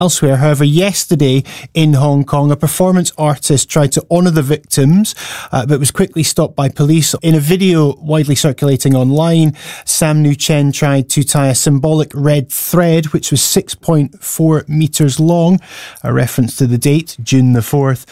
Elsewhere, however, yesterday in Hong Kong, a performance artist tried to honour the victims, but was quickly stopped by police. In a video widely circulating online, Sam Nu Chen tried to tie a symbolic red thread, which was 6.4 metres long, a reference to the date, June the 4th,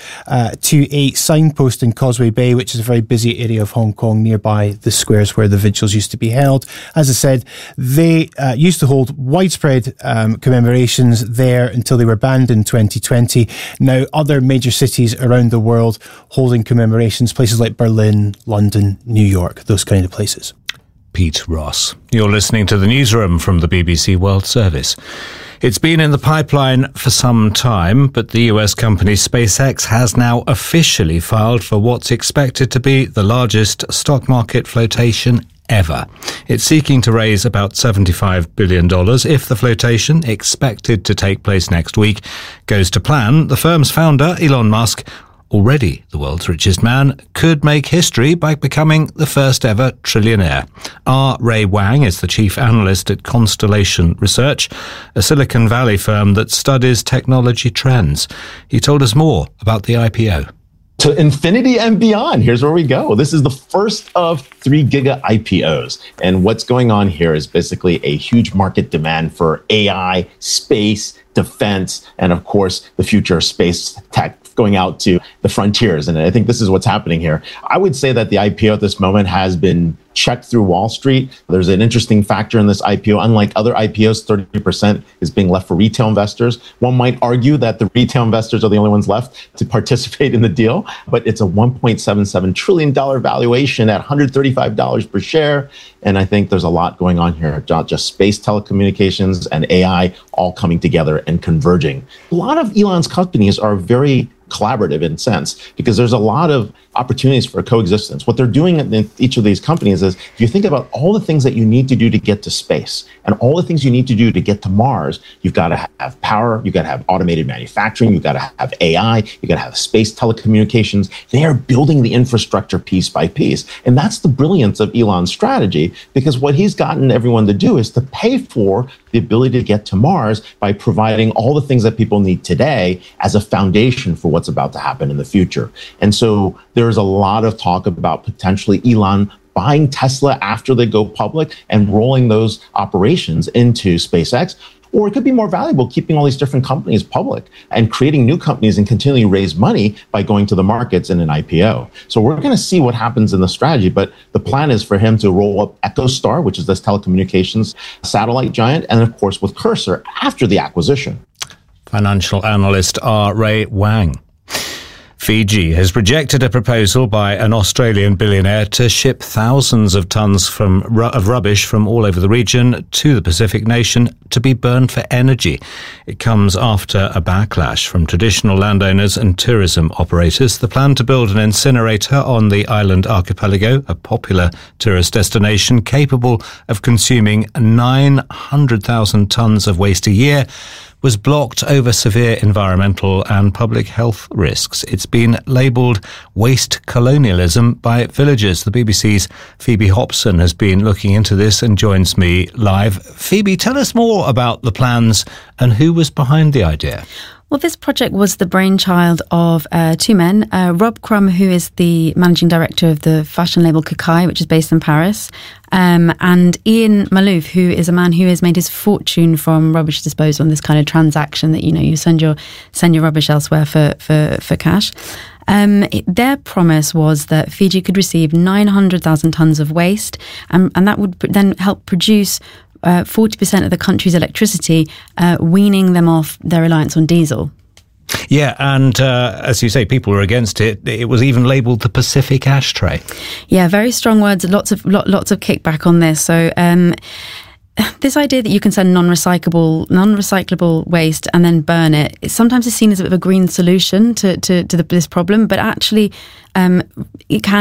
to a signpost in Causeway Bay, which is a very busy area of Hong Kong nearby the squares where the vigils used to be held. As I said, they used to hold widespread commemorations there until they were banned in 2020. Now, other major cities around the world holding commemorations, places like Berlin, London, New York, those kind of places. Pete Ross. You're listening to the Newsroom from the BBC World Service. It's been in the pipeline for some time, but the US company SpaceX has now officially filed for what's expected to be the largest stock market flotation ever. It's seeking to raise about $75 billion. If the flotation, expected to take place next week, goes to plan, the firm's founder, Elon Musk, already the world's richest man, could make history by becoming the first ever trillionaire. R. Ray Wang is the chief analyst at Constellation Research, a Silicon Valley firm that studies technology trends. He told us more about the IPO. To infinity and beyond. Here's where we go. This is the first of 3 giga IPOs. And what's going on here is basically a huge market demand for AI, space, defense, and of course, the future of space tech going out to the frontiers. And I think this is what's happening here. I would say that the IPO at this moment has been checked through Wall Street. There's an interesting factor in this IPO. Unlike other IPOs, 30% is being left for retail investors. One might argue that the retail investors are the only ones left to participate in the deal, but it's a $1.77 trillion valuation at $135 per share. And I think there's a lot going on here, not just space, telecommunications, and AI all coming together and converging. A lot of Elon's companies are very collaborative in a sense, because there's a lot of opportunities for coexistence. What they're doing in each of these companies is, if you think about all the things that you need to do to get to space and all the things you need to do to get to Mars, you've got to have power, you've got to have automated manufacturing, you've got to have AI, you've got to have space telecommunications. They are building the infrastructure piece by piece. And that's the brilliance of Elon's strategy, because what he's gotten everyone to do is to pay for the ability to get to Mars by providing all the things that people need today as a foundation for what's about to happen in the future. And so there's a lot of talk about potentially Elon buying Tesla after they go public and rolling those operations into SpaceX. Or it could be more valuable keeping all these different companies public and creating new companies and continually raise money by going to the markets in an IPO. So we're going to see what happens in the strategy, but the plan is for him to roll up EchoStar, which is this telecommunications satellite giant, and of course with Cursor after the acquisition. Financial analyst R. Ray Wang. Fiji has rejected a proposal by an Australian billionaire to ship thousands of tons of rubbish from all over the region to the Pacific nation to be burned for energy. It comes after a backlash from traditional landowners and tourism operators. The plan to build an incinerator on the island archipelago, a popular tourist destination capable of consuming 900,000 tons of waste a year, was blocked over severe environmental and public health risks. It's been labelled waste colonialism by villagers. The BBC's Phoebe Hobson has been looking into this and joins me live. Phoebe, tell us more about the plans and who was behind the idea. Well, this project was the brainchild of 2 men, Rob Crumb, who is the managing director of the fashion label Kookai, which is based in Paris, and Ian Malouf, who is a man who has made his fortune from rubbish disposal and this kind of transaction that, you know, you send your rubbish elsewhere for cash. Their promise was that Fiji could receive 900,000 tons of waste, and that would then help produce 40% of the country's electricity, weaning them off their reliance on diesel. Yeah, and as you say, people were against it. It was even labelled the Pacific ashtray. Yeah, very strong words. Lots of kickback on this. So this idea that you can send non-recyclable waste and then burn it, sometimes is seen as a bit of a green solution to this problem, but actually it can,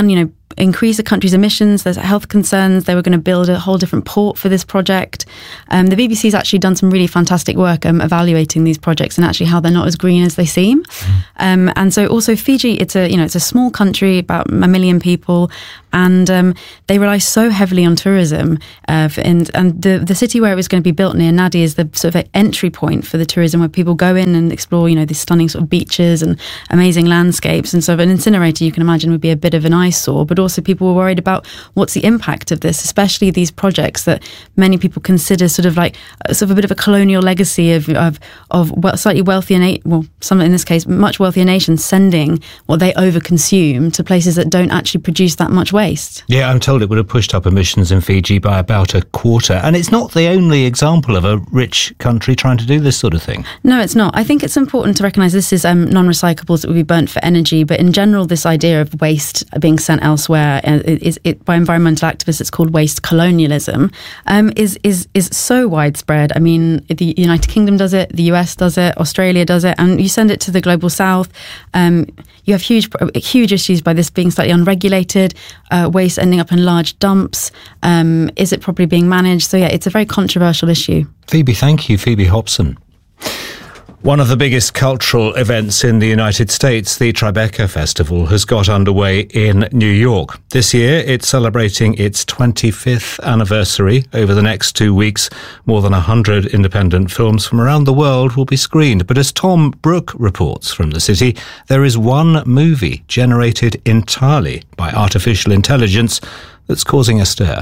increase the country's emissions. There's health concerns. They were going to build a whole different port for this project. The BBC's actually done some really fantastic work evaluating these projects and actually how they're not as green as they seem. And so also Fiji, it's a small country, about 1 million people, and they rely so heavily on tourism. And the city where it was going to be built near Nadi is the sort of entry point for the tourism, where people go in and explore, these stunning sort of beaches and amazing landscapes. And so an incinerator, you can imagine, would be a bit of an eyesore. But also people were worried about what's the impact of this, especially these projects that many people consider sort of a bit of a colonial legacy of slightly wealthier, some in this case much wealthier nations sending what they overconsume to places that don't actually produce that much waste. Yeah, I'm told it would have pushed up emissions in Fiji by about a quarter. And it's not the only example of a rich country trying to do this sort of thing. No, it's not. I think it's important to recognise this is non-recyclables that would be burnt for energy. But in general, this idea of waste being sent elsewhere, by environmental activists, it's called waste colonialism, is so widespread. I mean, the United Kingdom does it, the US does it, Australia does it, and you send it to the global south. You have huge issues by this being slightly unregulated, waste ending up in large dumps. Is it properly being managed? So yeah, it's a very controversial issue. Phoebe, thank you. Phoebe Hobson. One of the biggest cultural events in the United States, the Tribeca Festival, has got underway in New York. This year, it's celebrating its 25th anniversary. Over the next 2 weeks, more than 100 independent films from around the world will be screened. But as Tom Brooke reports from the city, there is one movie generated entirely by artificial intelligence that's causing a stir.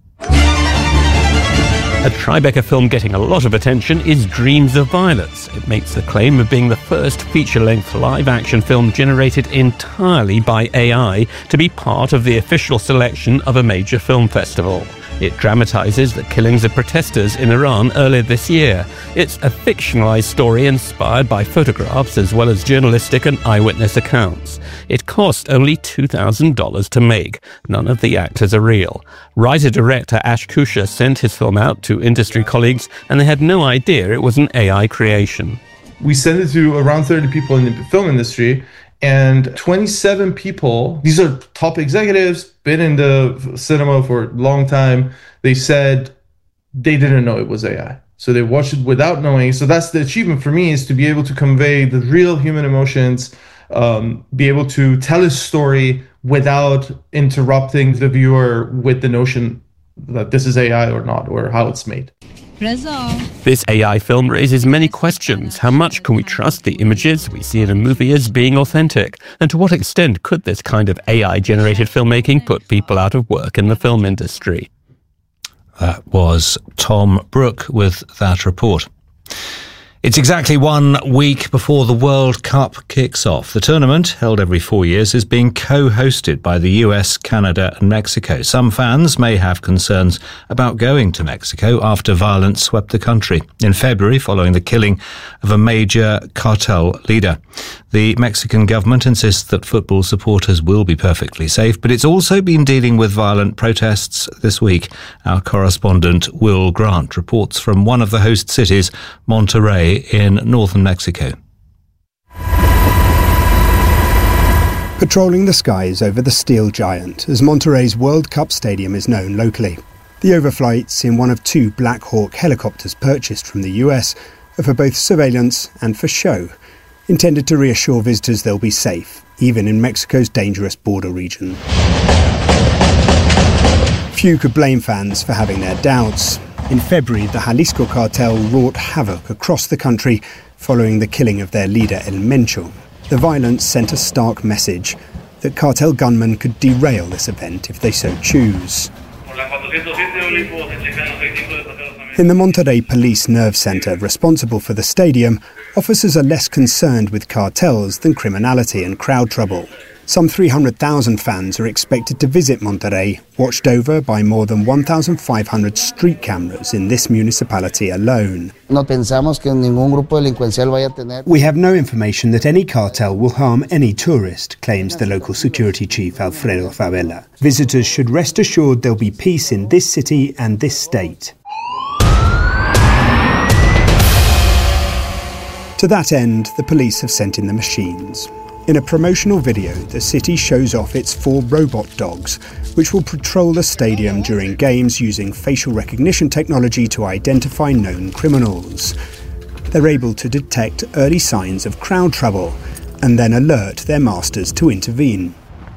A Tribeca film getting a lot of attention is Dreams of Violets. It makes the claim of being the first feature-length live-action film generated entirely by AI to be part of the official selection of a major film festival. It dramatises the killings of protesters in Iran earlier this year. It's a fictionalised story inspired by photographs as well as journalistic and eyewitness accounts. It cost only $2,000 to make. None of the actors are real. Writer-director Ash Kusha sent his film out to industry colleagues, and they had no idea it was an AI creation. We sent it to around 30 people in the film industry, and 27 people, these are top executives, been in the cinema for a long time, they said they didn't know it was AI. So they watched it without knowing. So that's the achievement for me, is to be able to convey the real human emotions, be able to tell a story without interrupting the viewer with the notion that this is AI or not, or how it's made. This AI film raises many questions. How much can we trust the images we see in a movie as being authentic? And to what extent could this kind of AI-generated filmmaking put people out of work in the film industry? That was Tom Brooke with that report. It's exactly 1 week before the World Cup kicks off. The tournament, held every 4 years, is being co-hosted by the US, Canada and Mexico. Some fans may have concerns about going to Mexico after violence swept the country in February following the killing of a major cartel leader. The Mexican government insists that football supporters will be perfectly safe, but it's also been dealing with violent protests this week. Our correspondent Will Grant reports from one of the host cities, Monterrey, in northern Mexico. Patrolling the skies over the Steel Giant, as Monterrey's World Cup Stadium is known locally. The overflights in one of 2 Black Hawk helicopters purchased from the US are for both surveillance and for show, intended to reassure visitors they'll be safe, even in Mexico's dangerous border region. Few could blame fans for having their doubts. In February, the Jalisco cartel wrought havoc across the country following the killing of their leader El Mencho. The violence sent a stark message that cartel gunmen could derail this event if they so choose. In the Monterrey Police Nerve Center, responsible for the stadium, officers are less concerned with cartels than criminality and crowd trouble. Some 300,000 fans are expected to visit Monterrey, watched over by more than 1,500 street cameras in this municipality alone. We have no information that any cartel will harm any tourist, claims the local security chief Alfredo Favela. Visitors should rest assured there'll be peace in this city and this state. To that end, the police have sent in the machines. In a promotional video, the city shows off its 4 robot dogs, which will patrol the stadium during games using facial recognition technology to identify known criminals. They're able to detect early signs of crowd trouble and then alert their masters to intervene.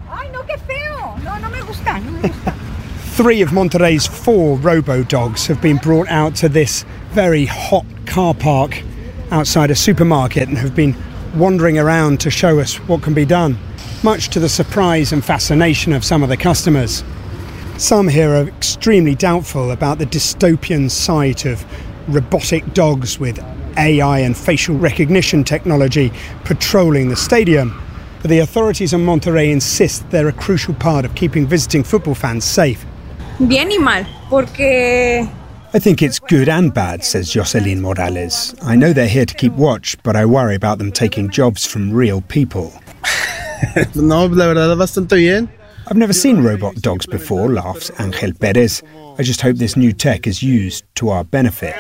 3 of Monterrey's 4 robo-dogs have been brought out to this very hot car park outside a supermarket and have been wandering around to show us what can be done, much to the surprise and fascination of some of the customers. Some here are extremely doubtful about the dystopian sight of robotic dogs with AI and facial recognition technology patrolling the stadium, but the authorities in Monterrey insist they're a crucial part of keeping visiting football fans safe. Bien y mal, porque I think it's good and bad, says Jocelyn Morales. I know they're here to keep watch, but I worry about them taking jobs from real people. No, la verdad, bastante bien. I've never seen robot dogs before, laughs Angel Perez. I just hope this new tech is used to our benefit.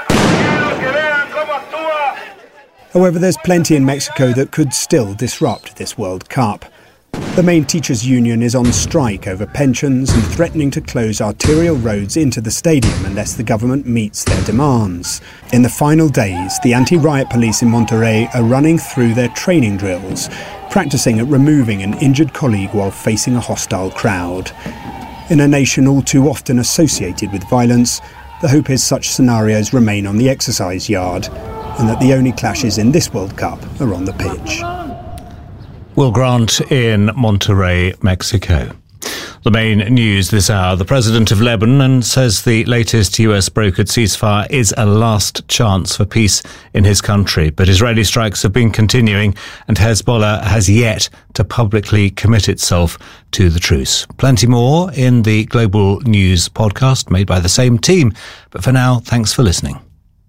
However, there's plenty in Mexico that could still disrupt this World Cup. The main teachers' union is on strike over pensions and threatening to close arterial roads into the stadium unless the government meets their demands. In the final days, the anti-riot police in Monterrey are running through their training drills, practicing at removing an injured colleague while facing a hostile crowd. In a nation all too often associated with violence, the hope is such scenarios remain on the exercise yard, and that the only clashes in this World Cup are on the pitch. Will Grant in Monterrey, Mexico. The main news this hour, the president of Lebanon says the latest US brokered ceasefire is a last chance for peace in his country. But Israeli strikes have been continuing and Hezbollah has yet to publicly commit itself to the truce. Plenty more in the Global News podcast made by the same team. But for now, thanks for listening.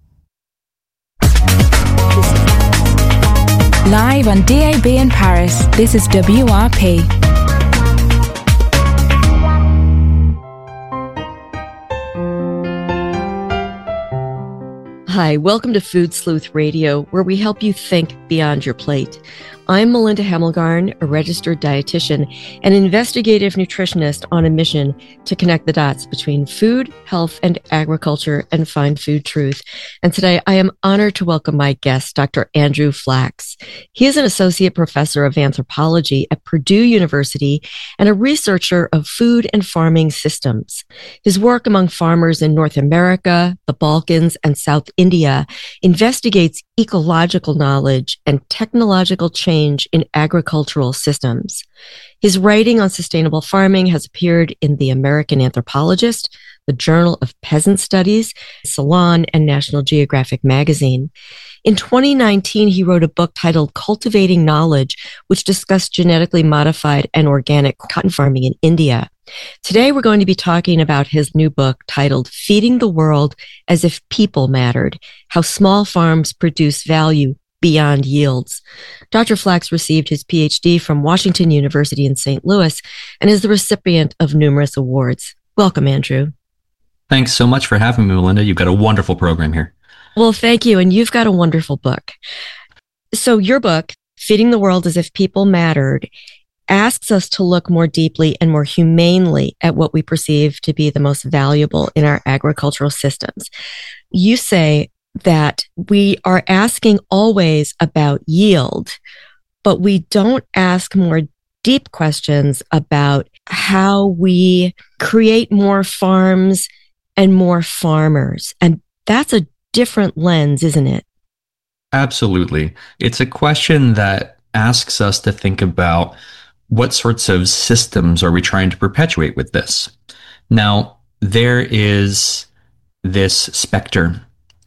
Live on DAB in Paris, this is WRP. Hi, welcome to Food Sleuth Radio, where we help you think beyond your plate. I'm Melinda Hamelgarn, a registered dietitian and investigative nutritionist on a mission to connect the dots between food, health, and agriculture and find food truth. And today I am honored to welcome my guest, Dr. Andrew Flachs. He is an associate professor of anthropology at Purdue University and a researcher of food and farming systems. His work among farmers in North America, the Balkans, and South India investigates ecological knowledge and technological change in agricultural systems. His writing on sustainable farming has appeared in The American Anthropologist, the Journal of Peasant Studies, Salon, and National Geographic magazine. In 2019, he wrote a book titled Cultivating Knowledge, which discussed genetically modified and organic cotton farming in India. Today, we're going to be talking about his new book titled Feeding the World as If People Mattered, How Small Farms Produce Value Beyond Yields. Dr. Flachs received his PhD from Washington University in St. Louis and is the recipient of numerous awards. Welcome, Andrew. Thanks so much for having me, Melinda. You've got a wonderful program here. Well, thank you. And you've got a wonderful book. So your book, Feeding the World as If People Mattered, asks us to look more deeply and more humanely at what we perceive to be the most valuable in our agricultural systems. You say that we are asking always about yield, but we don't ask more deep questions about how we create more farms and more farmers. And that's a different lens, isn't it? Absolutely. It's a question that asks us to think about what sorts of systems are we trying to perpetuate with this? Now, there is this specter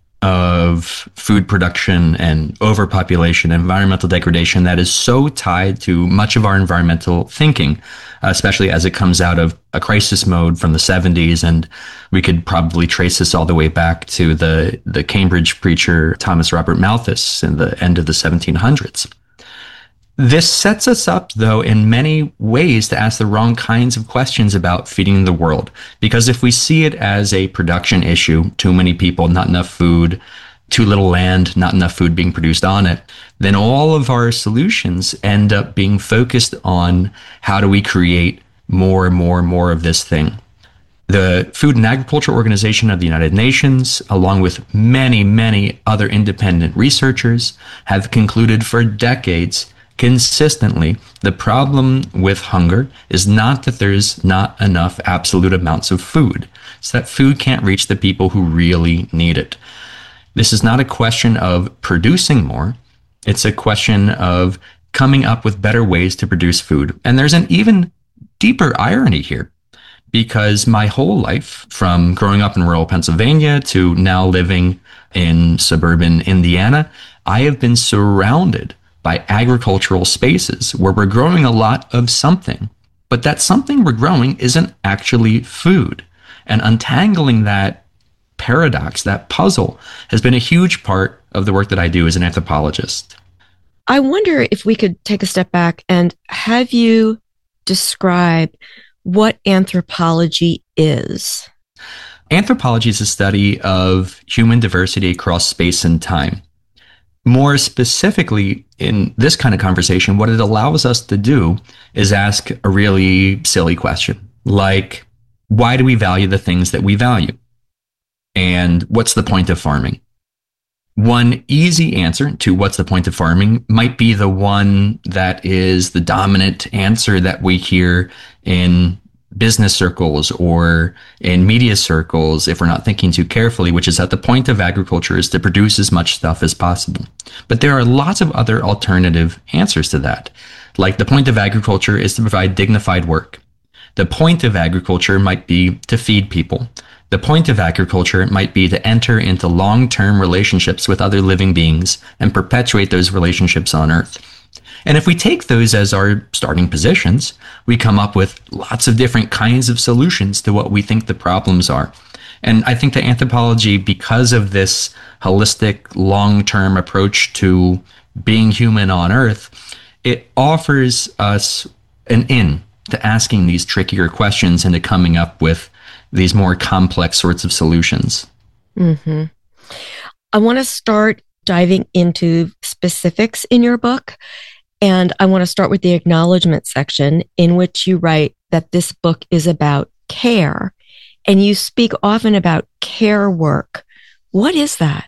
of food production and overpopulation, environmental degradation that is so tied to much of our environmental thinking, especially as it comes out of a crisis mode from the 70s. And we could probably trace this all the way back to the Cambridge preacher Thomas Robert Malthus in the end of the 1700s. This sets us up, though, in many ways to ask the wrong kinds of questions about feeding the world. Because if we see it as a production issue, too many people, not enough food, too little land, not enough food being produced on it, then all of our solutions end up being focused on how do we create more and more and more of this thing. The Food and Agriculture Organization of the United Nations, along with many, many other independent researchers, have concluded for decades consistently the problem with hunger is not that there's not enough absolute amounts of food. It's that food can't reach the people who really need it. This is not a question of producing more. It's a question of coming up with better ways to produce food. And there's an even deeper irony here, because my whole life, from growing up in rural Pennsylvania to now living in suburban Indiana, I have been surrounded by agricultural spaces where we're growing a lot of something, but that something we're growing isn't actually food. And untangling that paradox, that puzzle, has been a huge part of the work that I do as an anthropologist. I wonder if we could take a step back and have you describe what anthropology is. Anthropology is a study of human diversity across space and time. More specifically, in this kind of conversation, what it allows us to do is ask a really silly question, like, why do we value the things that we value? And what's the point of farming? One easy answer to what's the point of farming might be the one that is the dominant answer that we hear in business circles or in media circles if we're not thinking too carefully, which is that the point of agriculture is to produce as much stuff as possible. But there are lots of other alternative answers to that. Like the point of agriculture is to provide dignified work. The point of agriculture might be to feed people. The point of agriculture might be to enter into long-term relationships with other living beings and perpetuate those relationships on Earth. And if we take those as our starting positions, we come up with lots of different kinds of solutions to what we think the problems are. And I think that anthropology, because of this holistic, long-term approach to being human on Earth, it offers us an in to asking these trickier questions and to coming up with these more complex sorts of solutions. Mm-hmm. I want to start diving into specifics in your book. And I want to start with the acknowledgement section, in which you write that this book is about care. And you speak often about care work. What is that?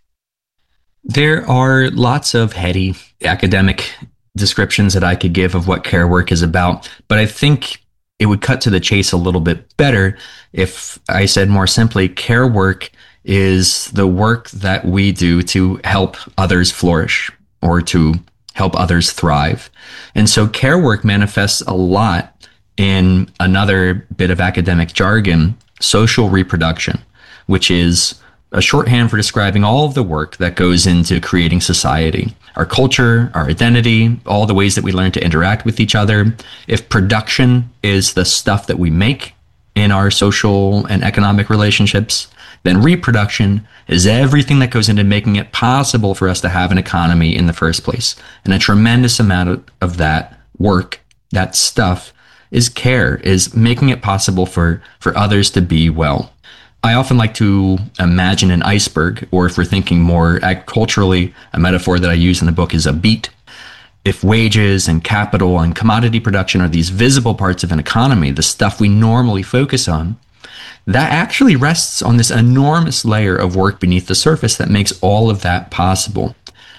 There are lots of heady academic descriptions that I could give of what care work is about, but I think it would cut to the chase a little bit better if I said more simply, care work is the work that we do to help others flourish or to help others thrive. And so care work manifests a lot in another bit of academic jargon, social reproduction, which is a shorthand for describing all of the work that goes into creating society, our culture, our identity, all the ways that we learn to interact with each other. If production is the stuff that we make in our social and economic relationships, then reproduction is everything that goes into making it possible for us to have an economy in the first place. And a tremendous amount of that work, that stuff, is care, is making it possible for others to be well. I often like to imagine an iceberg, or if we're thinking more agriculturally, a metaphor that I use in the book is a beet. If wages and capital and commodity production are these visible parts of an economy, the stuff we normally focus on, that actually rests on this enormous layer of work beneath the surface that makes all of that possible.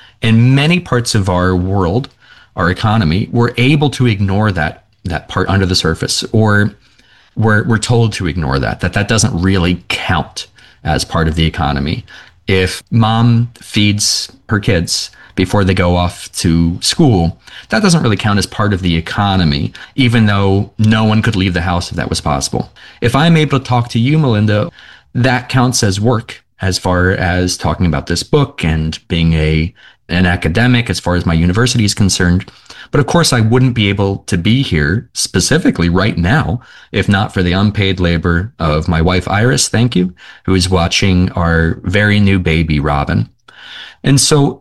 In many parts of our world, our economy, we're able to ignore that part under the surface, or we're told to ignore that doesn't really count as part of the economy. If mom feeds her kids before they go off to school, that doesn't really count as part of the economy, even though no one could leave the house if that was possible. If I'm able to talk to you, Melinda, that counts as work as far as talking about this book and being an academic as far as my university is concerned. But of course, I wouldn't be able to be here specifically right now if not for the unpaid labor of my wife, Iris, thank you, who is watching our very new baby, Robin. And so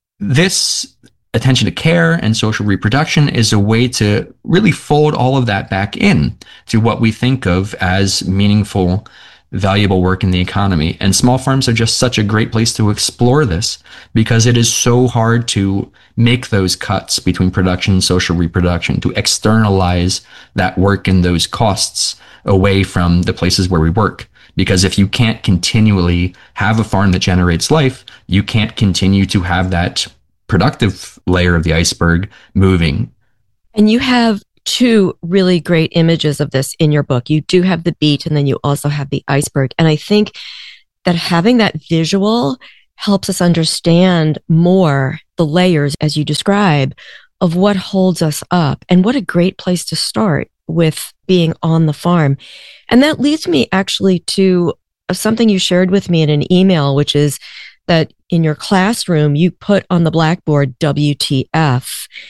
this attention to care and social reproduction is a way to really fold all of that back in to what we think of as meaningful valuable work in the economy. And small farms are just such a great place to explore this because it is so hard to make those cuts between production and social reproduction, to externalize that work and those costs away from the places where we work. Because if you can't continually have a farm that generates life, you can't continue to have that productive layer of the iceberg moving. And you have two really great images of this in your book. You do have the beach, and then you also have the iceberg. And I think that having that visual helps us understand more the layers, as you describe, of what holds us up. And what a great place to start with being on the farm. And that leads me actually to something you shared with me in an email, which is that in your classroom, you put on the blackboard WTF.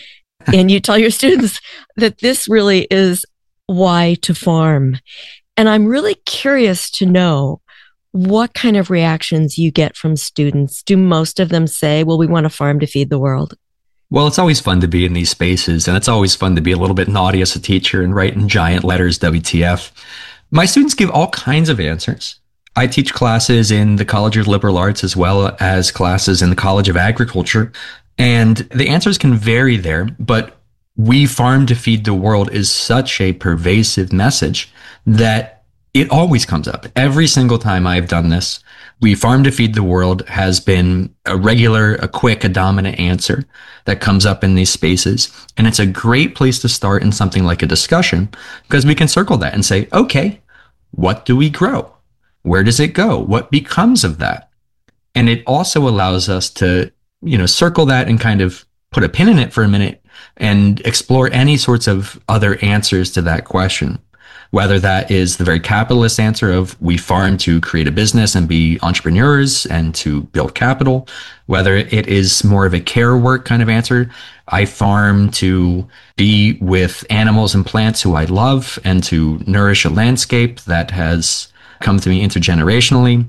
And you tell your students that this really is why to farm. And I'm really curious to know what kind of reactions you get from students. Do most of them say, well, we want to farm to feed the world? Well, it's always fun to be in these spaces, and it's always fun to be a little bit naughty as a teacher and write in giant letters, WTF. My students give all kinds of answers. I teach classes in the College of Liberal Arts as well as classes in the College of Agriculture. And the answers can vary there, but we farm to feed the world is such a pervasive message that it always comes up. Every single time I've done this, we farm to feed the world has been a regular, a quick, a dominant answer that comes up in these spaces. And it's a great place to start in something like a discussion because we can circle that and say, okay, what do we grow? Where does it go? What becomes of that? And it also allows us to circle that and kind of put a pin in it for a minute and explore any sorts of other answers to that question. Whether that is the very capitalist answer of we farm to create a business and be entrepreneurs and to build capital, whether it is more of a care work kind of answer. I farm to be with animals and plants who I love and to nourish a landscape that has come to me intergenerationally.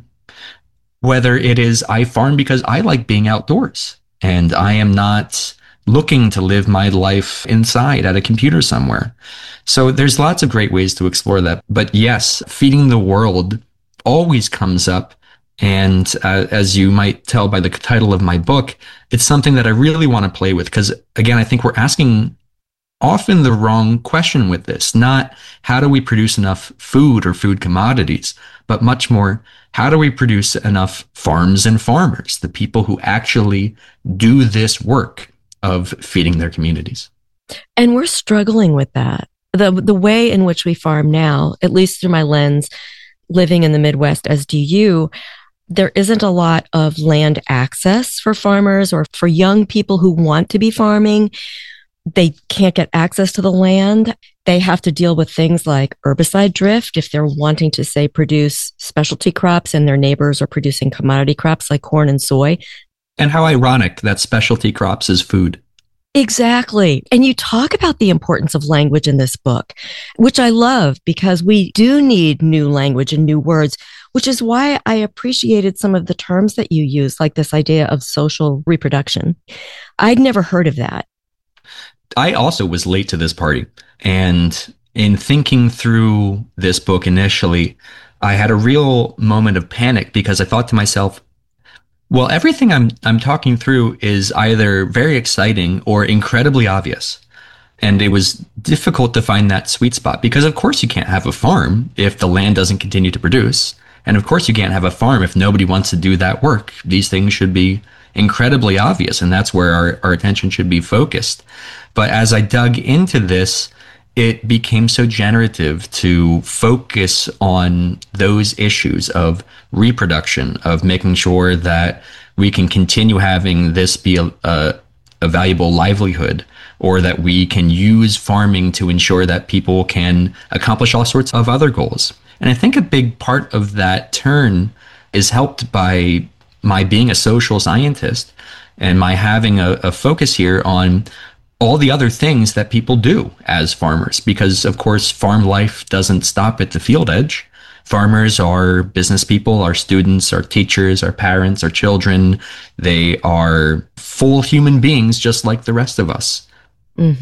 Whether it is I farm because I like being outdoors and I am not looking to live my life inside at a computer somewhere. So there's lots of great ways to explore that. But yes, feeding the world always comes up. And as you might tell by the title of my book, it's something that I really want to play with because, again, I think we're asking often the wrong question with this. Not how do we produce enough food or food commodities, but much more, how do we produce enough farms and farmers, the people who actually do this work of feeding their communities? And we're struggling with that. The way in which we farm now, at least through my lens, living in the Midwest, as do you, there isn't a lot of land access for farmers or for young people who want to be farming. They can't get access to the land. They have to deal with things like herbicide drift if they're wanting to, say, produce specialty crops and their neighbors are producing commodity crops like corn and soy. And how ironic that specialty crops is food. Exactly. And you talk about the importance of language in this book, which I love because we do need new language and new words, which is why I appreciated some of the terms that you use, like this idea of social reproduction. I'd never heard of that. I also was late to this party. And in thinking through this book initially, I had a real moment of panic because I thought to myself, well, everything I'm talking through is either very exciting or incredibly obvious. And it was difficult to find that sweet spot because, of course, you can't have a farm if the land doesn't continue to produce. And, of course, you can't have a farm if nobody wants to do that work. These things should be incredibly obvious, and that's where our attention should be focused. But as I dug into this, it became so generative to focus on those issues of reproduction, of making sure that we can continue having this be a valuable livelihood, or that we can use farming to ensure that people can accomplish all sorts of other goals. And I think a big part of that turn is helped by my being a social scientist and my having a focus here on all the other things that people do as farmers, because of course farm life doesn't stop at the field edge. Farmers are business people, our students, our teachers, our parents, our children. They are full human beings just like the rest of us. Mm-hmm.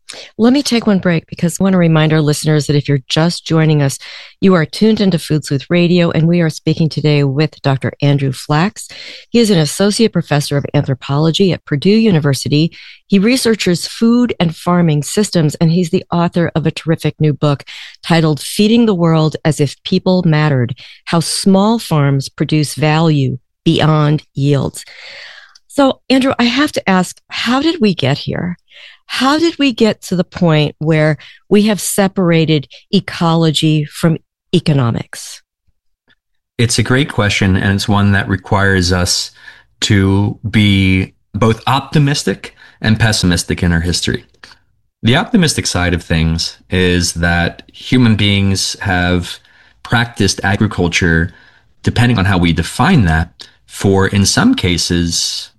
Let me take one break because I want to remind our listeners that if you're just joining us, you are tuned into Food Sleuth Radio, and we are speaking today with Dr. Andrew Flachs. He is an associate professor of anthropology at Purdue University. He researches food and farming systems, and he's the author of a terrific new book titled Feeding the World as If People Mattered: How Small Farms Produce Value Beyond Yields. So, Andrew, I have to ask, how did we get here? How did we get to the point where we have separated ecology from economics? It's a great question, and it's one that requires us to be both optimistic and pessimistic in our history. The optimistic side of things is that human beings have practiced agriculture, depending on how we define that, for, in some cases,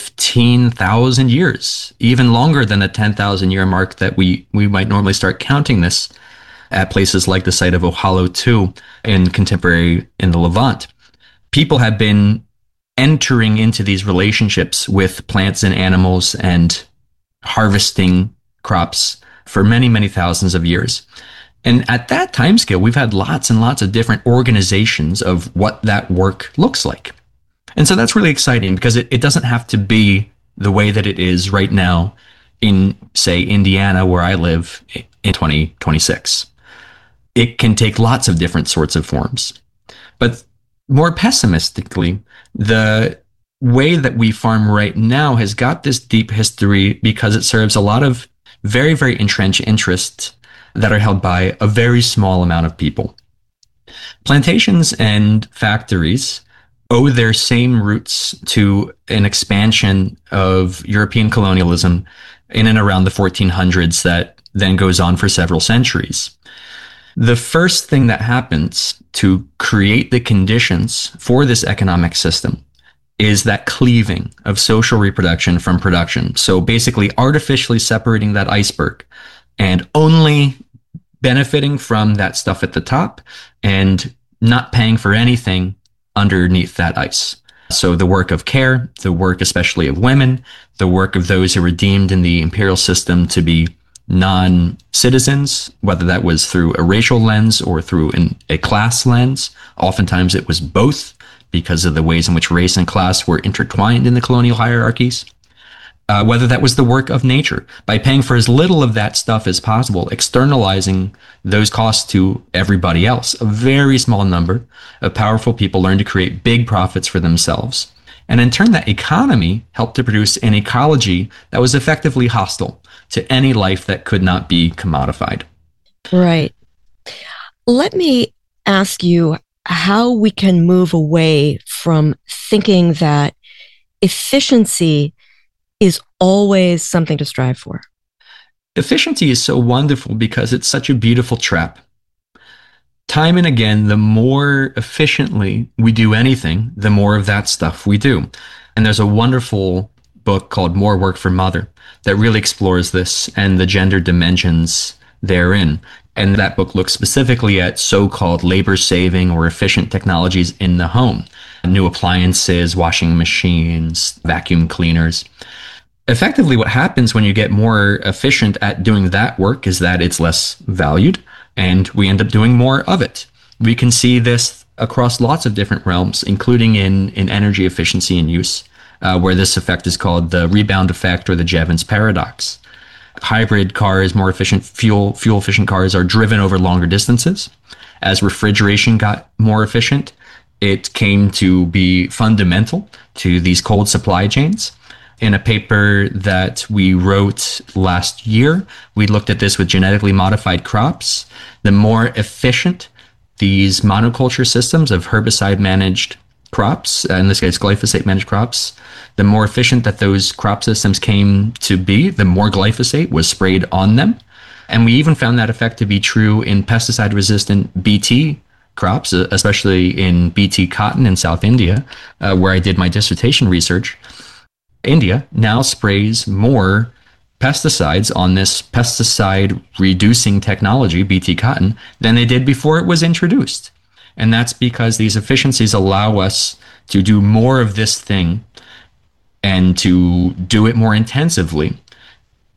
15,000 years, even longer than the 10,000 year mark that we might normally start counting this at places like the site of Ohala II in the Levant. People have been entering into these relationships with plants and animals and harvesting crops for many, many thousands of years. And at that timescale, we've had lots and lots of different organizations of what that work looks like. And so that's really exciting because it doesn't have to be the way that it is right now in, say, Indiana, where I live, in 2026. It can take lots of different sorts of forms. But more pessimistically, the way that we farm right now has got this deep history because it serves a lot of very, very entrenched interests that are held by a very small amount of people. Plantations and factories owe their same roots to an expansion of European colonialism in and around the 1400s that then goes on for several centuries. The first thing that happens to create the conditions for this economic system is that cleaving of social reproduction from production. So basically artificially separating that iceberg and only benefiting from that stuff at the top and not paying for anything underneath that ice. So the work of care, the work especially of women, the work of those who were deemed in the imperial system to be non-citizens, whether that was through a racial lens or through a class lens. Oftentimes it was both because of the ways in which race and class were intertwined in the colonial hierarchies. Whether that was the work of nature, by paying for as little of that stuff as possible, externalizing those costs to everybody else. A very small number of powerful people learned to create big profits for themselves. And in turn, that economy helped to produce an ecology that was effectively hostile to any life that could not be commodified. Right. Let me ask you how we can move away from thinking that efficiency is always something to strive for. Efficiency is so wonderful because it's such a beautiful trap. Time and again, the more efficiently we do anything, the more of that stuff we do. And there's a wonderful book called More Work for Mother that really explores this and the gender dimensions therein. And that book looks specifically at so-called labor-saving or efficient technologies in the home. New appliances, washing machines, vacuum cleaners. Effectively, what happens when you get more efficient at doing that work is that it's less valued, and we end up doing more of it. We can see this across lots of different realms, including in energy efficiency and use, where this effect is called the rebound effect or the Jevons paradox. Hybrid cars, more efficient fuel-efficient cars are driven over longer distances. As refrigeration got more efficient, it came to be fundamental to these cold supply chains. In a paper that we wrote last year, we looked at this with genetically modified crops. The more efficient these monoculture systems of herbicide-managed crops, in this case glyphosate-managed crops, the more efficient that those crop systems came to be, the more glyphosate was sprayed on them. And we even found that effect to be true in pesticide-resistant BT crops, especially in BT cotton in South India, where I did my dissertation research. India now sprays more pesticides on this pesticide reducing technology, BT cotton, than they did before it was introduced. And that's because these efficiencies allow us to do more of this thing and to do it more intensively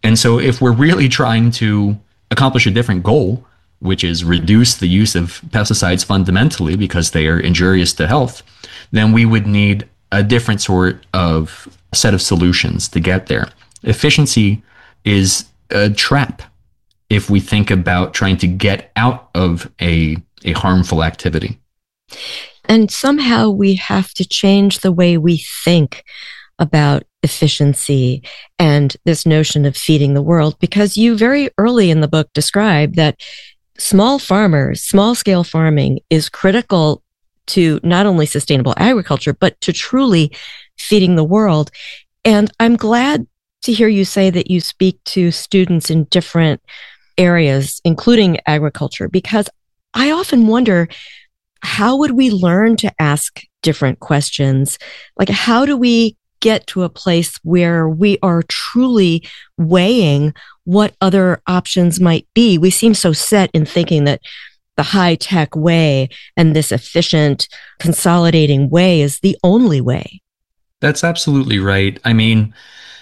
And so if we're really trying to accomplish a different goal, which is reduce the use of pesticides fundamentally because they are injurious to health, then we would need a different sort of set of solutions to get there. Efficiency is a trap if we think about trying to get out of a harmful activity. And somehow we have to change the way we think about efficiency and this notion of feeding the world, because you very early in the book describe that small farmers, small scale farming is critical to not only sustainable agriculture, but to truly feeding the world. And I'm glad to hear you say that you speak to students in different areas, including agriculture, because I often wonder, how would we learn to ask different questions? Like, how do we get to a place where we are truly weighing what other options might be? We seem so set in thinking that the high-tech way and this efficient, consolidating way is the only way. That's absolutely right. I mean,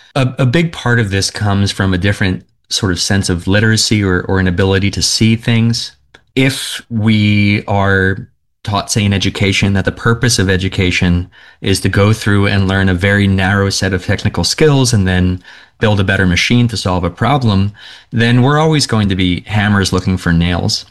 a big part of this comes from a different sort of sense of literacy or an ability to see things. If we are taught, say, in education, that the purpose of education is to go through and learn a very narrow set of technical skills and then build a better machine to solve a problem, then we're always going to be hammers looking for nails.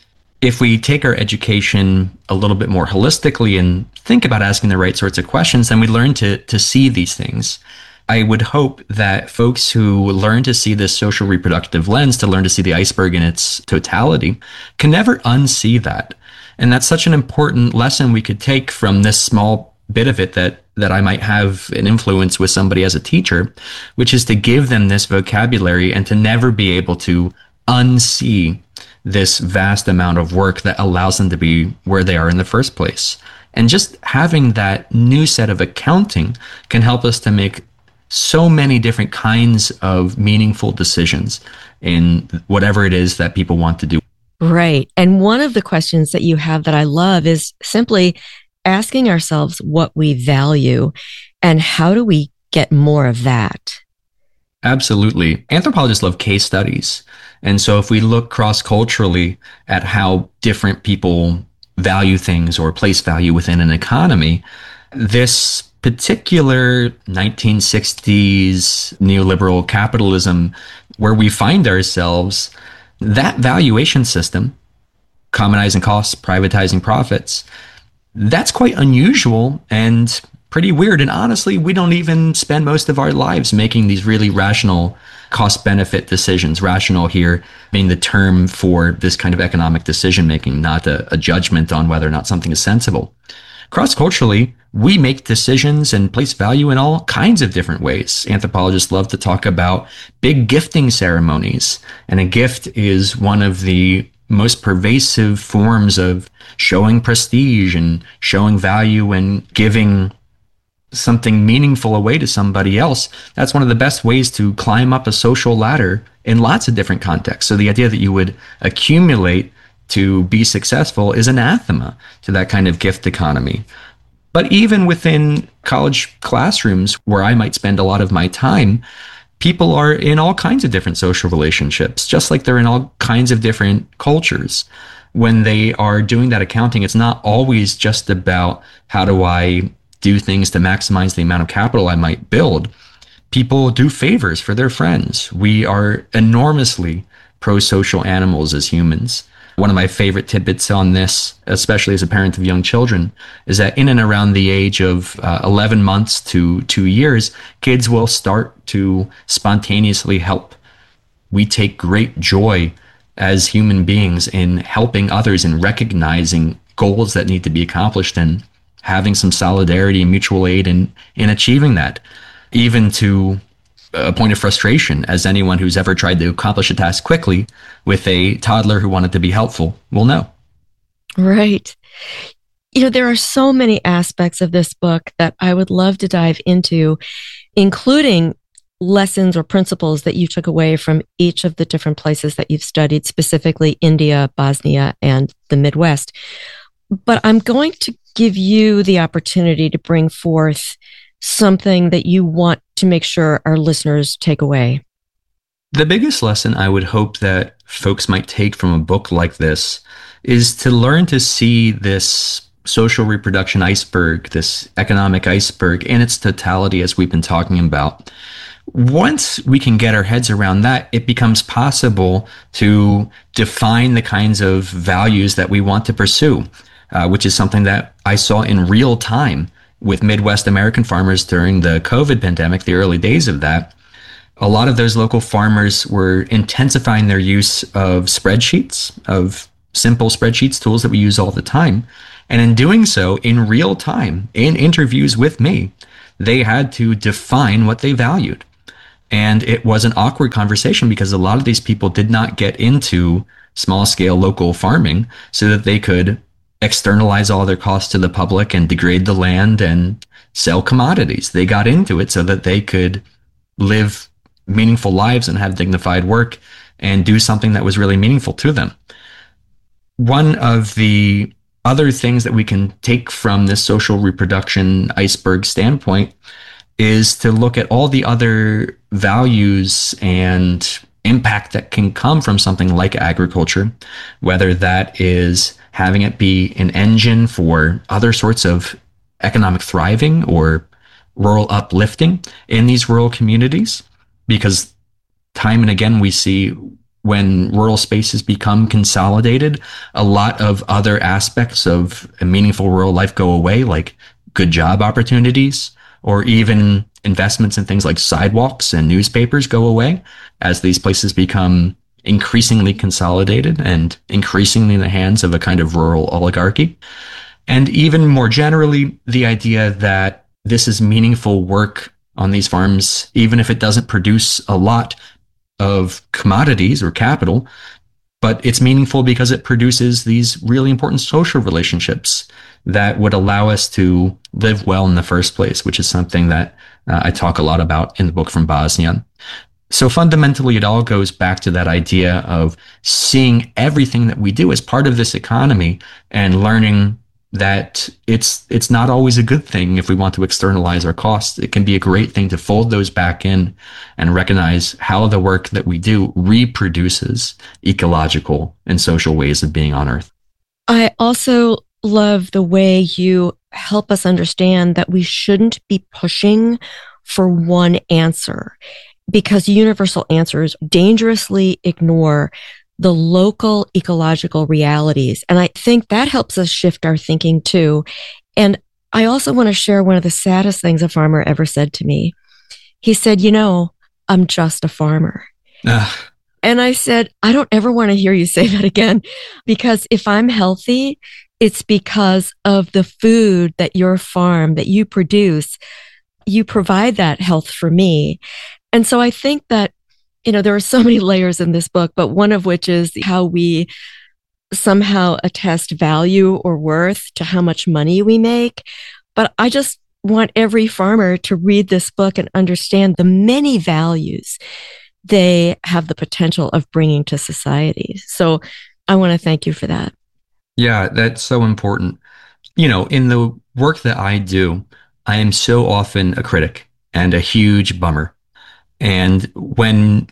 If we take our education a little bit more holistically and think about asking the right sorts of questions, then we learn to see these things. I would hope that folks who learn to see this social reproductive lens, to learn to see the iceberg in its totality, can never unsee that. And that's such an important lesson we could take from this small bit of it that I might have an influence with somebody as a teacher, which is to give them this vocabulary and to never be able to unsee this vast amount of work that allows them to be where they are in the first place. And just having that new set of accounting can help us to make so many different kinds of meaningful decisions in whatever it is that people want to do. Right. And one of the questions that you have that I love is simply asking ourselves what we value and how do we get more of that? Absolutely. Anthropologists love case studies. And so if we look cross-culturally at how different people value things or place value within an economy, this particular 1960s neoliberal capitalism where we find ourselves, that valuation system, commonizing costs, privatizing profits, that's quite unusual and pretty weird. And honestly, we don't even spend most of our lives making these really rational cost-benefit decisions. Rational here being the term for this kind of economic decision-making, not a judgment on whether or not something is sensible. Cross-culturally, we make decisions and place value in all kinds of different ways. Anthropologists love to talk about big gifting ceremonies, and a gift is one of the most pervasive forms of showing prestige and showing value and giving something meaningful away to somebody else. That's one of the best ways to climb up a social ladder in lots of different contexts. So the idea that you would accumulate to be successful is anathema to that kind of gift economy. But even within college classrooms, where I might spend a lot of my time, people are in all kinds of different social relationships, just like they're in all kinds of different cultures. When they are doing that accounting, it's not always just about how do I do things to maximize the amount of capital I might build. People do favors for their friends. We are enormously pro-social animals as humans. One of my favorite tidbits on this, especially as a parent of young children, is that in and around the age of 11 months to 2 years, kids will start to spontaneously help. We take great joy as human beings in helping others and recognizing goals that need to be accomplished and having some solidarity and mutual aid in achieving that, even to a point of frustration, as anyone who's ever tried to accomplish a task quickly with a toddler who wanted to be helpful will know. Right. You know, there are so many aspects of this book that I would love to dive into, including lessons or principles that you took away from each of the different places that you've studied, specifically India, Bosnia, and the Midwest. But I'm going to give you the opportunity to bring forth something that you want to make sure our listeners take away. The biggest lesson I would hope that folks might take from a book like this is to learn to see this social reproduction iceberg, this economic iceberg in its totality as we've been talking about. Once we can get our heads around that, it becomes possible to define the kinds of values that we want to pursue, which is something that I saw in real time with Midwest American farmers during the COVID pandemic, the early days of that. A lot of those local farmers were intensifying their use of spreadsheets, of simple spreadsheets, tools that we use all the time. And in doing so, in real time, in interviews with me, they had to define what they valued. And it was an awkward conversation because a lot of these people did not get into small scale local farming so that they could externalize all their costs to the public and degrade the land and sell commodities. They got into it so that they could live meaningful lives and have dignified work and do something that was really meaningful to them. One of the other things that we can take from this social reproduction iceberg standpoint is to look at all the other values and impact that can come from something like agriculture, whether that is having it be an engine for other sorts of economic thriving or rural uplifting in these rural communities. Because time and again, we see when rural spaces become consolidated, a lot of other aspects of a meaningful rural life go away, like good job opportunities, or even investments in things like sidewalks and newspapers go away as these places become increasingly consolidated and increasingly in the hands of a kind of rural oligarchy. And even more generally, the idea that this is meaningful work on these farms, even if it doesn't produce a lot of commodities or capital, but it's meaningful because it produces these really important social relationships that would allow us to live well in the first place, which is something that I talk a lot about in the book from Bosnia. So fundamentally, it all goes back to that idea of seeing everything that we do as part of this economy and learning that it's not always a good thing if we want to externalize our costs. It can be a great thing to fold those back in and recognize how the work that we do reproduces ecological and social ways of being on Earth. I also love the way you help us understand that we shouldn't be pushing for one answer, because universal answers dangerously ignore the local ecological realities. And I think that helps us shift our thinking too. And I also want to share one of the saddest things a farmer ever said to me. He said, I'm just a farmer. And I said, I don't ever want to hear you say that again, because if I'm healthy, it's because of the food that your farm, that you produce, you provide that health for me. And so I think that there are so many layers in this book, but one of which is how we somehow attest value or worth to how much money we make. But I just want every farmer to read this book and understand the many values they have the potential of bringing to society. So I want to thank you for that. Yeah, that's so important. In the work that I do, I am so often a critic and a huge bummer. And when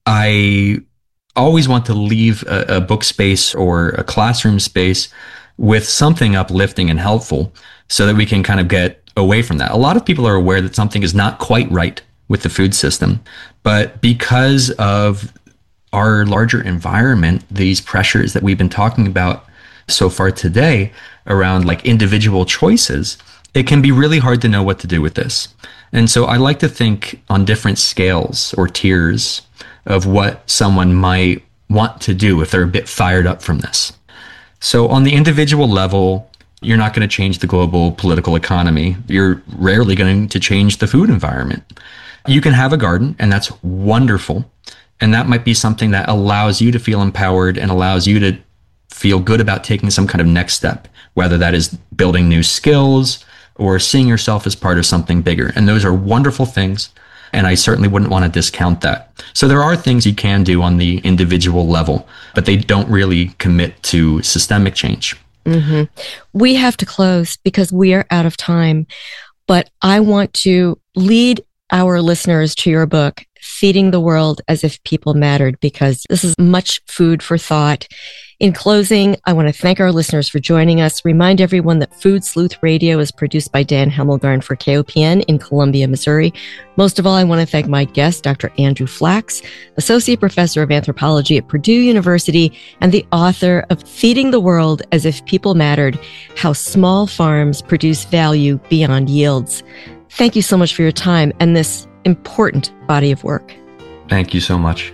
I always want to leave a book space or a classroom space with something uplifting and helpful so that we can kind of get away from that. A lot of people are aware that something is not quite right with the food system, but because of our larger environment, these pressures that we've been talking about so far today around like individual choices, it can be really hard to know what to do with this. And so I like to think on different scales or tiers of what someone might want to do if they're a bit fired up from this. So on the individual level, you're not going to change the global political economy. You're rarely going to change the food environment. You can have a garden, and that's wonderful. And that might be something that allows you to feel empowered and allows you to feel good about taking some kind of next step, whether that is building new skills or seeing yourself as part of something bigger. And those are wonderful things. And I certainly wouldn't want to discount that. So there are things you can do on the individual level, but they don't really commit to systemic change. Mm-hmm. We have to close because we are out of time. But I want to lead our listeners to your book, feeding the world as if people mattered, because this is much food for thought. In closing, I want to thank our listeners for joining us. Remind everyone that Food Sleuth Radio is produced by Dan Hemmelgarn for KOPN in Columbia, Missouri. Most of all, I want to thank my guest, Dr. Andrew Flax, Associate Professor of Anthropology at Purdue University and the author of Feeding the World as If People Mattered, How Small Farms Produce Value Beyond Yields. Thank you so much for your time and this important body of work. Thank you so much.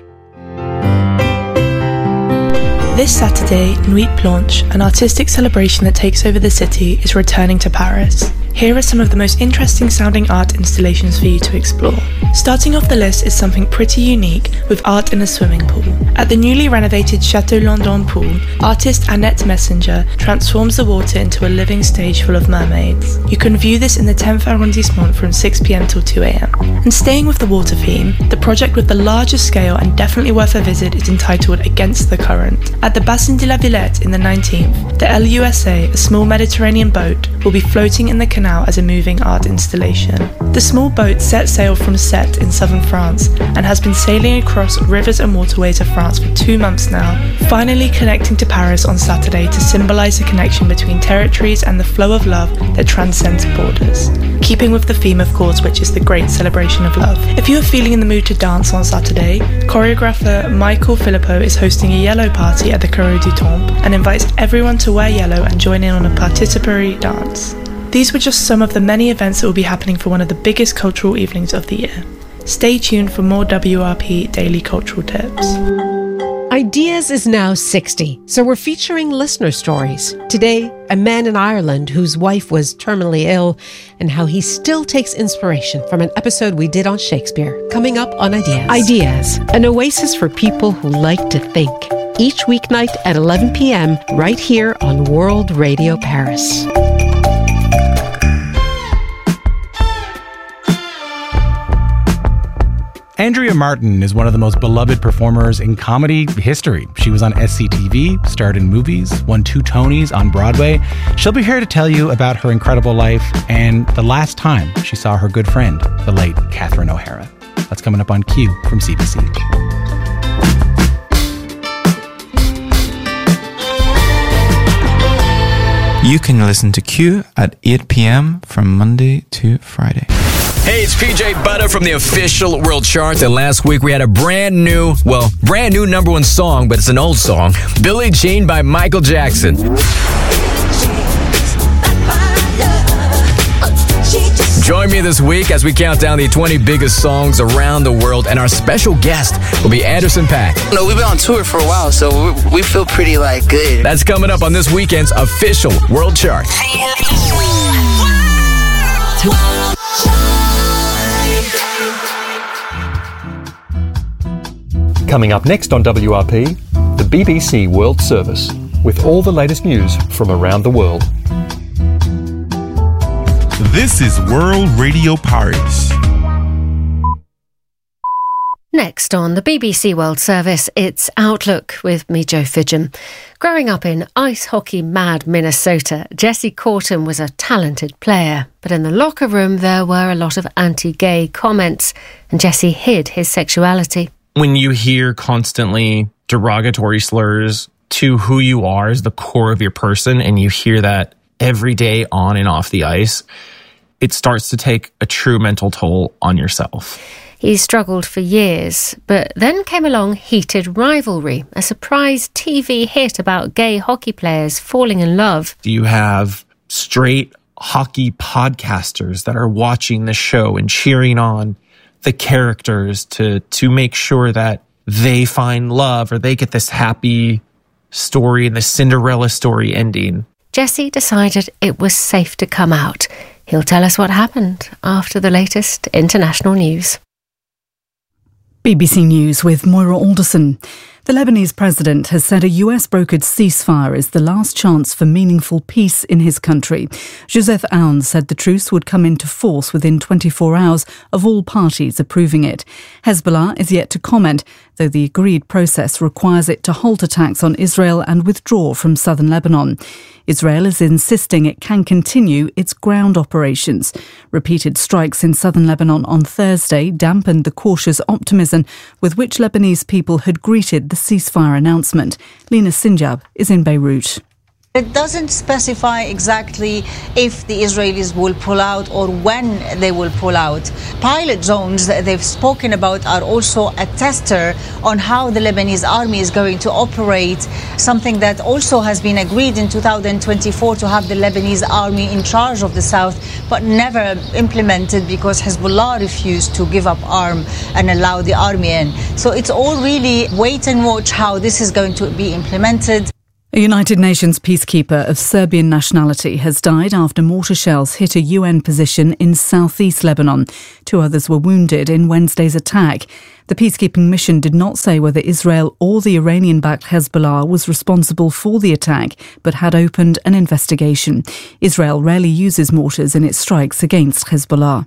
This Saturday, Nuit Blanche, an artistic celebration that takes over the city, is returning to Paris. Here are some of the most interesting sounding art installations for you to explore. Starting off the list is something pretty unique with art in a swimming pool. At the newly renovated Chateau Landon pool, artist Annette Messenger transforms the water into a living stage full of mermaids. You can view this in the 10th arrondissement from 6 p.m. till 2 a.m. And staying with the water theme, the project with the largest scale and definitely worth a visit is entitled Against the Current. At the Bassin de la Villette in the 19th, the LUSA, a small Mediterranean boat, will be floating in the canal as a moving art installation. The small boat set sail from Sète in southern France and has been sailing across rivers and waterways of France for 2 months now, finally connecting to Paris on Saturday to symbolise the connection between territories and the flow of love that transcends borders. Keeping with the theme, of course, which is the great celebration of love. If you are feeling in the mood to dance on Saturday, choreographer Michael Philippot is hosting a yellow party at the Carreau du Temple and invites everyone to wear yellow and join in on a participatory dance. These were just some of the many events that will be happening for one of the biggest cultural evenings of the year. Stay tuned for more WRP Daily Cultural Tips. Ideas is now 60, so we're featuring listener stories. Today, a man in Ireland whose wife was terminally ill and how he still takes inspiration from an episode we did on Shakespeare. Coming up on Ideas. Ideas, an oasis for people who like to think. Each weeknight at 11 p.m. right here on World Radio Paris. Andrea Martin is one of the most beloved performers in comedy history. She was on SCTV, starred in movies, won 2 Tonys on Broadway. She'll be here to tell you about her incredible life and the last time she saw her good friend, the late Catherine O'Hara. That's coming up on Q from CBC. You can listen to Q at 8 p.m. from Monday to Friday. Hey, it's PJ Butter from the official World Chart. And last week we had a brand new number one song, but it's an old song. Billie Jean by Michael Jackson. Join me this week as we count down the 20 biggest songs around the world, and our special guest will be Anderson .Paak. No, we've been on tour for a while, so we feel pretty good. That's coming up on this weekend's official World Chart. Coming up next on WRP, the BBC World Service, with all the latest news from around the world. This is World Radio Paris. Next on the BBC World Service, it's Outlook with me, Jo Fidgen. Growing up in ice hockey mad Minnesota, Jesse Corton was a talented player. But in the locker room, there were a lot of anti-gay comments, and Jesse hid his sexuality. When you hear constantly derogatory slurs to who you are as the core of your person, and you hear that every day on and off the ice, it starts to take a true mental toll on yourself. He struggled for years, but then came along Heated Rivalry, a surprise TV hit about gay hockey players falling in love. You have straight hockey podcasters that are watching the show and cheering on the characters to make sure that they find love or they get this happy story and the Cinderella story ending. Jesse decided it was safe to come out. He'll tell us what happened after the latest international news. BBC News with Moira Alderson. The Lebanese president has said a US-brokered ceasefire is the last chance for meaningful peace in his country. Joseph Aoun said the truce would come into force within 24 hours of all parties approving it. Hezbollah is yet to comment, though the agreed process requires it to halt attacks on Israel and withdraw from southern Lebanon. Israel is insisting it can continue its ground operations. Repeated strikes in southern Lebanon on Thursday dampened the cautious optimism with which Lebanese people had greeted the ceasefire announcement. Lina Sinjab is in Beirut. It doesn't specify exactly if the Israelis will pull out or when they will pull out. Pilot zones that they've spoken about are also a tester on how the Lebanese army is going to operate, something that also has been agreed in 2024 to have the Lebanese army in charge of the south, but never implemented because Hezbollah refused to give up arm and allow the army in. So it's all really wait and watch how this is going to be implemented. A United Nations peacekeeper of Serbian nationality has died after mortar shells hit a UN position in southeast Lebanon. 2 others were wounded in Wednesday's attack. The peacekeeping mission did not say whether Israel or the Iranian-backed Hezbollah was responsible for the attack, but had opened an investigation. Israel rarely uses mortars in its strikes against Hezbollah.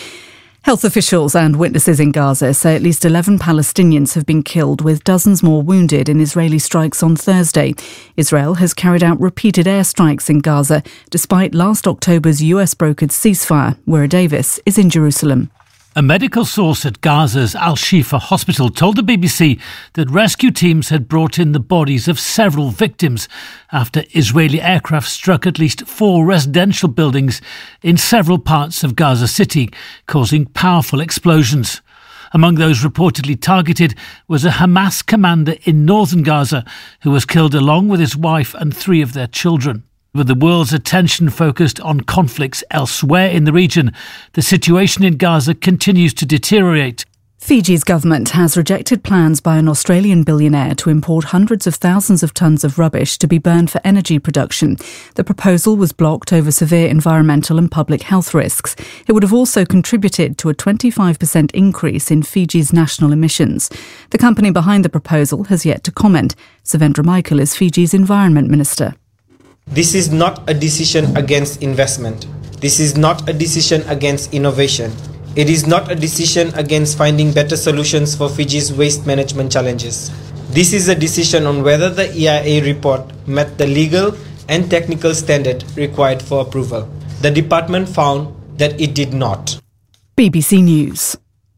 Health officials and witnesses in Gaza say at least 11 Palestinians have been killed, with dozens more wounded in Israeli strikes on Thursday. Israel has carried out repeated airstrikes in Gaza, despite last October's US-brokered ceasefire. Wera Davis is in Jerusalem. A medical source at Gaza's Al-Shifa hospital told the BBC that rescue teams had brought in the bodies of several victims after Israeli aircraft struck at least 4 residential buildings in several parts of Gaza City, causing powerful explosions. Among those reportedly targeted was a Hamas commander in northern Gaza who was killed along with his wife and 3 of their children. With the world's attention focused on conflicts elsewhere in the region, the situation in Gaza continues to deteriorate. Fiji's government has rejected plans by an Australian billionaire to import hundreds of thousands of tonnes of rubbish to be burned for energy production. The proposal was blocked over severe environmental and public health risks. It would have also contributed to a 25% increase in Fiji's national emissions. The company behind the proposal has yet to comment. Savendra Michael is Fiji's Environment Minister. This is not a decision against investment. This is not a decision against innovation. It is not a decision against finding better solutions for Fiji's waste management challenges. This is a decision on whether the EIA report met the legal and technical standard required for approval. The department found that it did not. BBC News.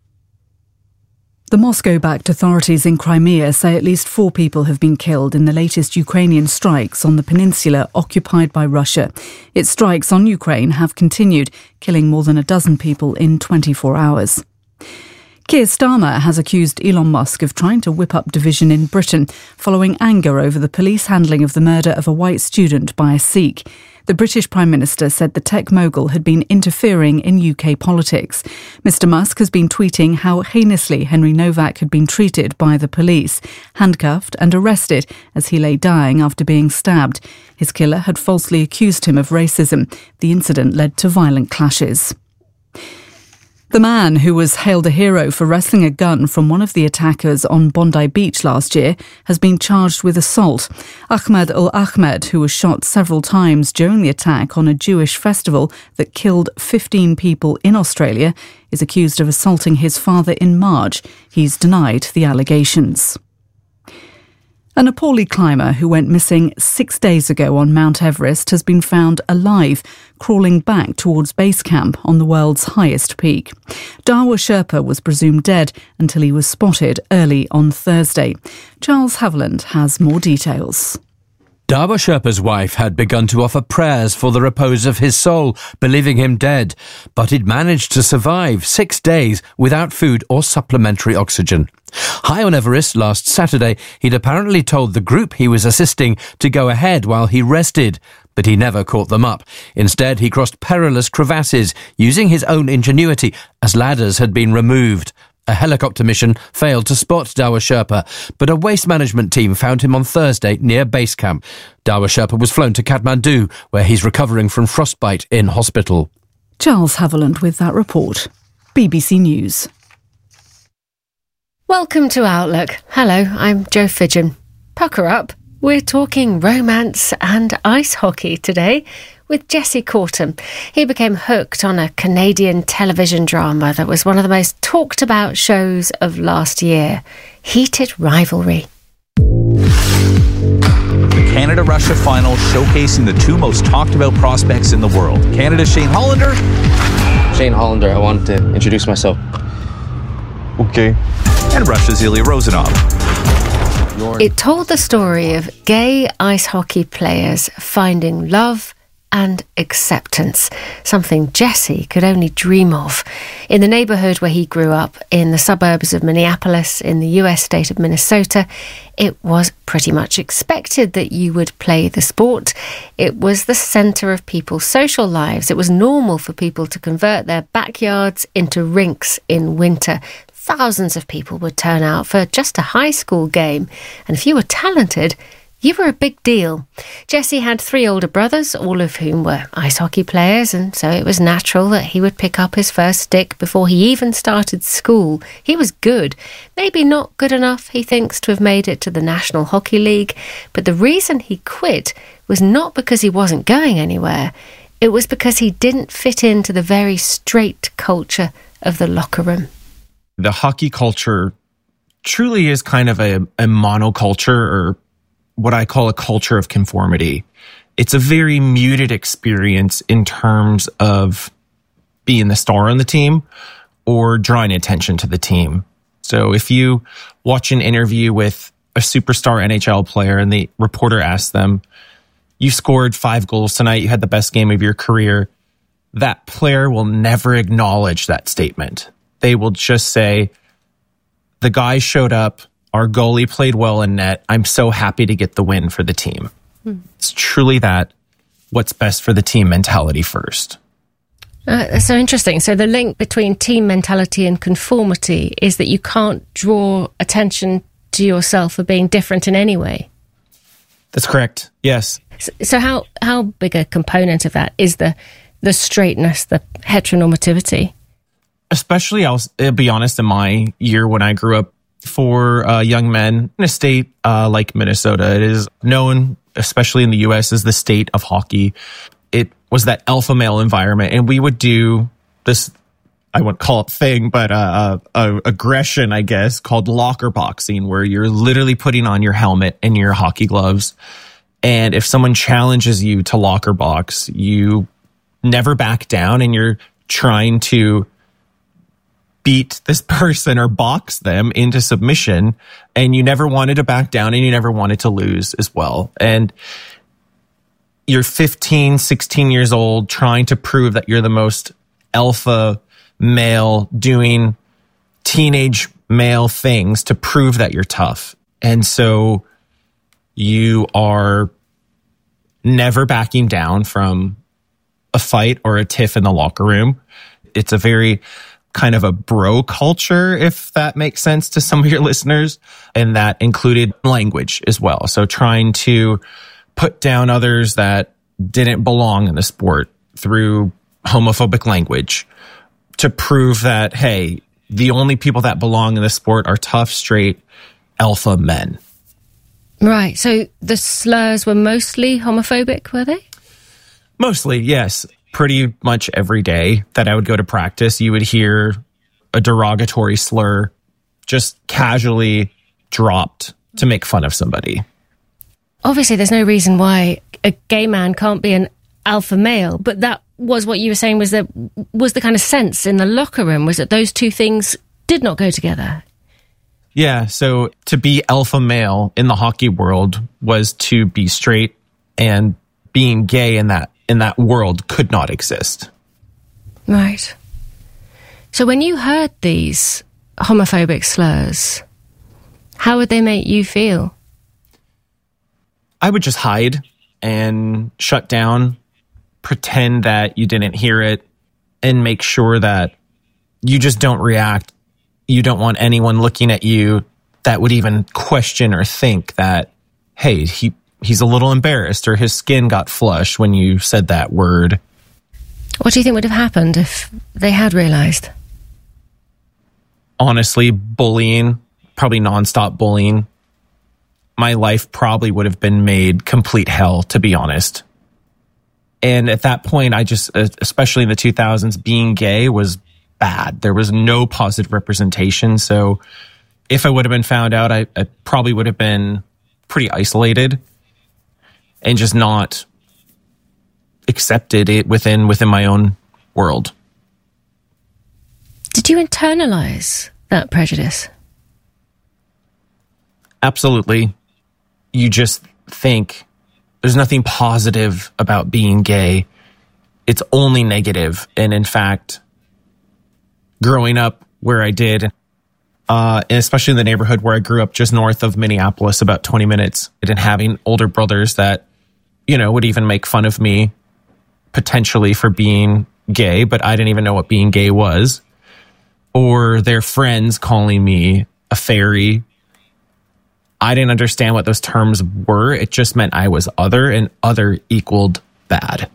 The Moscow-backed authorities in Crimea say at least 4 people have been killed in the latest Ukrainian strikes on the peninsula occupied by Russia. Its strikes on Ukraine have continued, killing more than a dozen people in 24 hours. Keir Starmer has accused Elon Musk of trying to whip up division in Britain following anger over the police handling of the murder of a white student by a Sikh. The British Prime Minister said the tech mogul had been interfering in UK politics. Mr Musk has been tweeting how heinously Henry Novak had been treated by the police, handcuffed and arrested as he lay dying after being stabbed. His killer had falsely accused him of racism. The incident led to violent clashes. The man who was hailed a hero for wresting a gun from one of the attackers on Bondi Beach last year has been charged with assault. Ahmed Al-Ahmed, who was shot several times during the attack on a Jewish festival that killed 15 people in Australia, is accused of assaulting his father in March. He's denied the allegations. A Nepali climber who went missing 6 days ago on Mount Everest has been found alive, crawling back towards base camp on the world's highest peak. Dawa Sherpa was presumed dead until he was spotted early on Thursday. Charles Haviland has more details. Dawa Sherpa's wife had begun to offer prayers for the repose of his soul, believing him dead, but he'd managed to survive 6 days without food or supplementary oxygen. High on Everest last Saturday, he'd apparently told the group he was assisting to go ahead while he rested, but he never caught them up. Instead, he crossed perilous crevasses using his own ingenuity as ladders had been removed. A helicopter mission failed to spot Dawa Sherpa, but a waste management team found him on Thursday near base camp. Dawa Sherpa was flown to Kathmandu, where he's recovering from frostbite in hospital. Charles Haviland with that report. BBC News. Welcome to Outlook. Hello, I'm Jo Fidgen. Pucker up. We're talking romance and ice hockey today with Jesse Cortum. He became hooked on a Canadian television drama that was one of the most talked about shows of last year, Heated Rivalry. The Canada-Russia final showcasing the two most talked about prospects in the world. Canada's Shane Hollander. Shane Hollander, I wanted to introduce myself. Okay. And Russia's Ilya Rozanov. It told the story of gay ice hockey players finding love and acceptance, something Jesse could only dream of. In the neighbourhood where he grew up, in the suburbs of Minneapolis, in the US state of Minnesota, it was pretty much expected that you would play the sport. It was the centre of people's social lives. It was normal for people to convert their backyards into rinks in winter. Thousands of people would turn out for just a high school game. And if you were talented, you were a big deal. Jesse had 3 older brothers, all of whom were ice hockey players, and so it was natural that he would pick up his first stick before he even started school. He was good. Maybe not good enough, he thinks, to have made it to the National Hockey League, but the reason he quit was not because he wasn't going anywhere. It was because he didn't fit into the very straight culture of the locker room. The hockey culture truly is kind of a monoculture, or what I call a culture of conformity. It's a very muted experience in terms of being the star on the team or drawing attention to the team. So if you watch an interview with a superstar NHL player and the reporter asks them, you scored 5 goals tonight, you had the best game of your career, that player will never acknowledge that statement. They will just say, the guy showed up, our goalie played well in net, I'm so happy to get the win for the team. It's truly that what's best for the team mentality first. That's so interesting. So the link between team mentality and conformity is that you can't draw attention to yourself for being different in any way. That's correct, yes. So how big a component of that is the straightness, the heteronormativity? Especially, I'll be honest, in my year when I grew up, for young men in a state like Minnesota, it is known, especially in the U.S., as the state of hockey. It was that alpha male environment, and we would do this, I wouldn't call it thing, but aggression, I guess, called locker boxing, where you're literally putting on your helmet and your hockey gloves, and if someone challenges you to locker box, you never back down, and you're trying to beat this person or box them into submission, and you never wanted to back down and you never wanted to lose as well. And you're 15, 16 years old trying to prove that you're the most alpha male doing teenage male things to prove that you're tough. And so you are never backing down from a fight or a tiff in the locker room. It's a very kind of a bro culture, if that makes sense to some of your listeners. And that included language as well. So trying to put down others that didn't belong in the sport through homophobic language to prove that, hey, the only people that belong in the sport are tough, straight, alpha men. Right. So the slurs were mostly homophobic, were they? Mostly, yes. Pretty much every day that I would go to practice, you would hear a derogatory slur just casually dropped to make fun of somebody. Obviously, there's no reason why a gay man can't be an alpha male, but that was what you were saying was the kind of sense in the locker room, was that those two things did not go together. Yeah, so to be alpha male in the hockey world was to be straight, and being gay in that world could not exist. Right. So when you heard these homophobic slurs, how would they make you feel? I would just hide and shut down, pretend that you didn't hear it, and make sure that you just don't react. You don't want anyone looking at you that would even question or think that, hey, he's a little embarrassed or his skin got flushed when you said that word. What do you think would have happened if they had realized? Honestly, bullying probably nonstop bullying, my life probably would have been made complete hell, to be honest. And at that point, I just, especially in the 2000s, being gay was bad. There was no positive representation. So if I would have been found out, I probably would have been pretty isolated and just not accepted it within my own world. Did you internalize that prejudice? Absolutely. You just think there's nothing positive about being gay. It's only negative. And in fact, growing up where I did, and especially in the neighborhood where I grew up just north of Minneapolis, about 20 minutes, and having older brothers that, would even make fun of me potentially for being gay, but I didn't even know what being gay was. Or their friends calling me a fairy. I didn't understand what those terms were. It just meant I was other, and other equaled bad.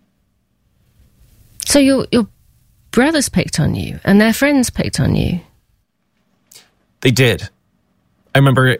So your brothers picked on you and their friends picked on you? They did. I remember